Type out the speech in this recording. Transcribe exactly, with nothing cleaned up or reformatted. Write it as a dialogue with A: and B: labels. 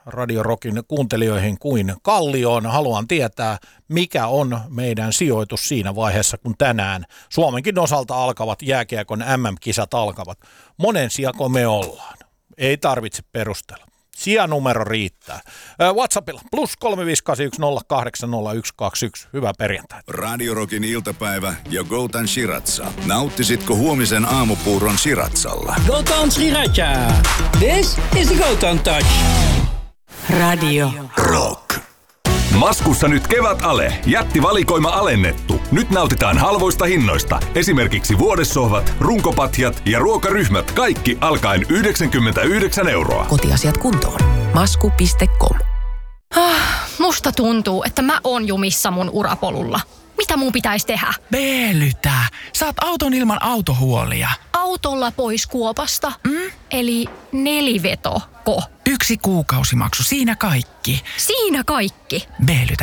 A: Radio Rockin kuuntelijoihin kuin Kallioon. Haluan tietää, mikä on meidän sijoitus siinä vaiheessa, kun tänään Suomenkin osalta alkavat jääkiekon M M-kisat alkavat. Monen sijako me ollaan. Ei tarvitse perustella. Sijanumero riittää. WhatsAppilla plus kolme viisi kahdeksan yksi nolla kahdeksan nolla yksi kaksi yksi. Hyvää perjantaita.
B: Radio Rockin iltapäivä ja Golden Shiratsa. Nauttisitko huomisen aamupuuron Shiratsalla?
C: Golden Sriracha. This is the Golden Touch.
D: Radio
B: Rock.
E: Maskussa nyt kevätale. Jättivalikoima alennettu. Nyt nautitaan halvoista hinnoista. Esimerkiksi vuodessohvat, runkopatjat ja ruokaryhmät. Kaikki alkaen yhdeksänkymmentäyhdeksän euroa.
D: Kotiasiat kuntoon. Masku piste com.
F: Ah, musta tuntuu, että mä oon jumissa mun urapolulla. Mitä mun pitäisi tehdä?
G: Veelytä. Saat auton ilman autohuolia.
F: Autolla pois kuopasta? Mm? Eli nelivetoko?
G: Yksi kuukausimaksu, siinä kaikki.
F: Siinä kaikki?
G: Veelytä